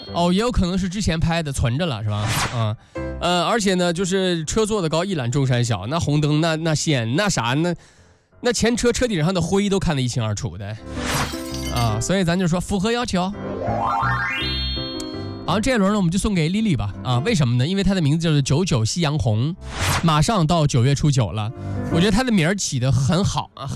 哦，也有可能是之前拍的存着了是吧？而且呢，就是车坐的高一览众山小，那红灯那线那啥那前车车顶上的灰都看得一清二楚的啊，所以咱就说符合要求。好，这一轮呢我们就送给丽丽吧啊，为什么呢？因为她的名字叫做99夕阳红，马上到9月初9了，我觉得她的名儿起得很好啊，